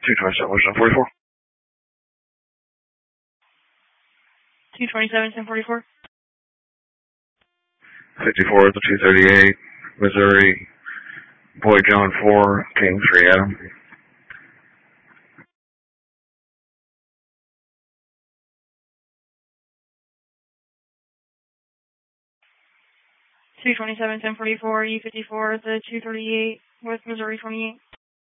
227 West 1044. 227 1044. 54 at the 238, Missouri, Boy John 4, King 3 Adam. 227 1044, E54 at the 238 West Missouri 28.